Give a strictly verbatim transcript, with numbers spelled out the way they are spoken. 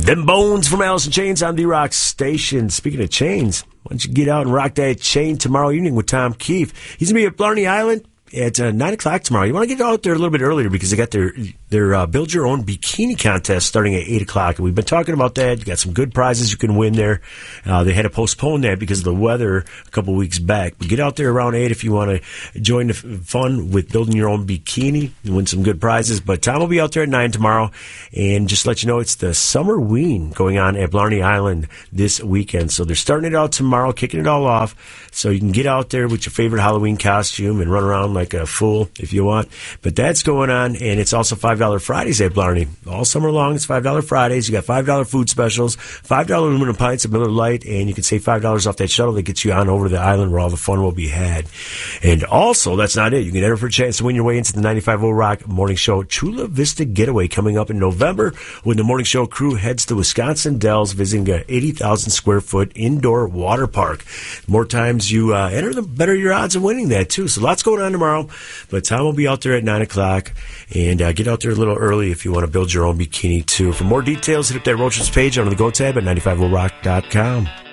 Them Bones from Alice in Chains on the Rock Station. Speaking of chains, why don't you get out and rock that chain tomorrow evening with Tom Keefe? He's going to be at Blarney Island at uh, nine o'clock tomorrow. You want to get out there a little bit earlier because they got their their uh, Build Your Own Bikini contest starting at eight o'clock. And we've been talking about that. You got some good prizes you can win there. Uh, they had to postpone that because of the weather a couple weeks back. But get out there around eight if you want to join the f- fun with building your own bikini and win some good prizes. But Tom will be out there at nine tomorrow. And just to let you know, it's the Summer Ween going on at Blarney Island this weekend. So they're starting it out tomorrow, kicking it all off. So you can get out there with your favorite Halloween costume and run around like a fool if you want. But that's going on, and it's also five dollars Fridays at Blarney. All summer long, it's five dollars Fridays. You got five dollars food specials, five dollars aluminum pints of Miller Lite, and you can save five dollars off that shuttle that gets you on over to the island where all the fun will be had. And also, that's not it. You can enter for a chance to win your way into the ninety-five point oh Rock Morning Show Chula Vista Getaway coming up in November when the Morning Show crew heads to Wisconsin Dells, visiting an eighty thousand square foot indoor water park. The more times you uh, enter, the better your odds of winning that, too. So lots going on tomorrow. But Tom will be out there at nine o'clock. And uh, get out there a little early if you want to build your own bikini, too. For more details, hit up that Roaches page on the Go tab at ninety-five oh rock dot com.